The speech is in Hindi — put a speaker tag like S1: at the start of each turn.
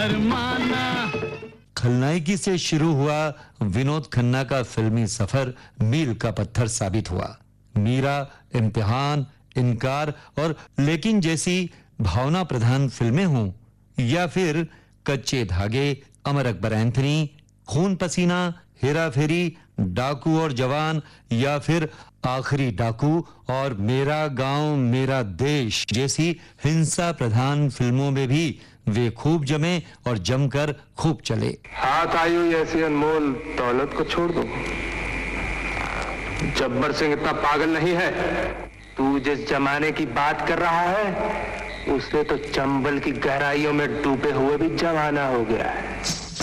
S1: फरमाना।
S2: खलनायकी से शुरू हुआ विनोद खन्ना का फिल्मी सफर मील का पत्थर साबित हुआ। मीरा, इम्तिहान, इनकार और लेकिन जैसी भावना प्रधान फिल्में हों या फिर कच्चे धागे, अमर अकबर एंथनी, खून पसीना, हेरा फेरी, डाकू और जवान या फिर आखिरी डाकू और मेरा गांव मेरा देश जैसी हिंसा प्रधान फिल्मों में भी वे खूब जमे और जमकर खूब चले।
S3: हाथ आई हुई ऐसी अनमोल दौलत को छोड़ दो। जब्बर सिंह इतना पागल नहीं है। तू जिस जमाने की बात कर रहा है उससे तो चंबल की गहराइयों में डूबे हुए भी जमाना हो गया है।